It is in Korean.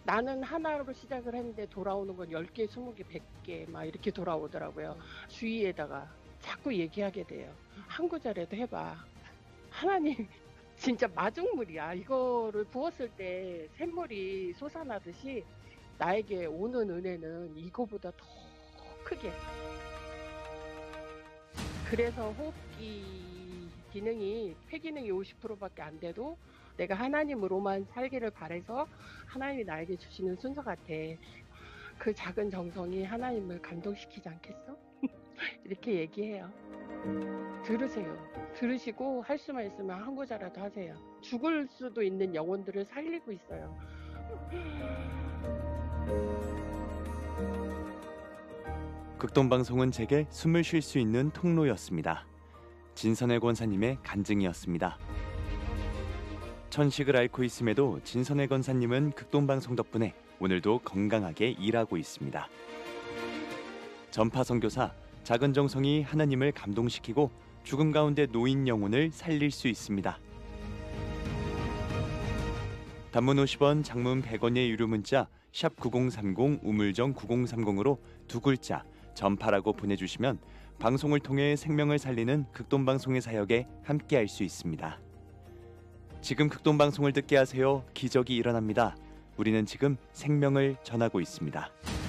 나는 하나로 시작을 했는데 돌아오는 건 10개, 20개, 100개 막 이렇게 돌아오더라고요. 주위에다가 자꾸 얘기하게 돼요. 한 구절에도 해봐. 하나님 진짜 마중물이야. 이거를 부었을 때 샘물이 솟아나듯이 나에게 오는 은혜는 이거보다 더 크게. 그래서 호흡기 기능이 폐기능이 50%밖에 안 돼도 내가 하나님으로만 살기를 바래서 하나님이 나에게 주시는 순서 같아. 그 작은 정성이 하나님을 감동시키지 않겠어? 이렇게 얘기해요. 들으세요. 들으시고 할 수만 있으면 한 구절라도 하세요. 죽을 수도 있는 영혼들을 살리고 있어요. 극동방송은 제게 숨을 쉴 수 있는 통로였습니다. 진선의 권사님의 간증이었습니다. 천식을 앓고 있음에도 진선의 권사님은 극동방송 덕분에 오늘도 건강하게 일하고 있습니다. 전파 선교사, 작은 정성이 하나님을 감동시키고 죽음 가운데 놓인 영혼을 살릴 수 있습니다. 단문 50원, 장문 100원의 유료 문자 샵 9030 우물정 9030으로 두 글자 전파라고 보내주시면 방송을 통해 생명을 살리는 극동방송의 사역에 함께할 수 있습니다. 지금 극동방송을 듣게 하세요. 기적이 일어납니다. 우리는 지금 생명을 전하고 있습니다.